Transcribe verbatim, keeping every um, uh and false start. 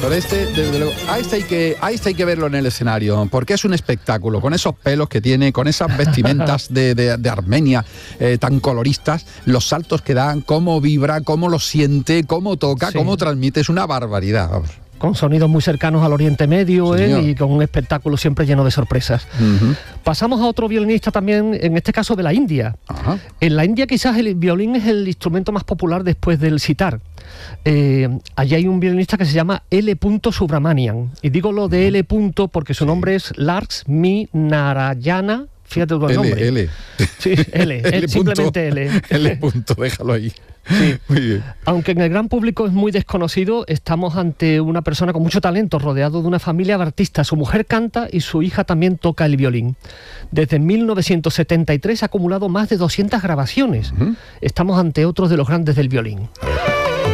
Pero este, desde luego, a este hay que, a este hay que verlo en el escenario, porque es un espectáculo, con esos pelos que tiene, con esas vestimentas de, de, de Armenia eh, tan coloristas, los saltos que dan, cómo vibra, cómo lo siente, cómo toca, sí. cómo transmite, es una barbaridad. Vamos. Con sonidos muy cercanos al Oriente Medio, sí, ¿eh? Y con un espectáculo siempre lleno de sorpresas. Uh-huh. Pasamos a otro violinista también, en este caso de la India. Uh-huh. En la India quizás el violín es el instrumento más popular después del sitar. Eh, allí hay un violinista que se llama L. Subramanian. Y digo lo de L. porque su nombre es Lakshmi Narayana. Fíjate tu nombre. L, L. Sí, L, L simplemente L. L. déjalo ahí. Sí. Muy bien. Aunque en el gran público es muy desconocido, estamos ante una persona con mucho talento, rodeado de una familia de artistas. Su mujer canta y su hija también toca el violín. Desde mil novecientos setenta y tres ha acumulado más de doscientas grabaciones. Uh-huh. Estamos ante otros de los grandes del violín.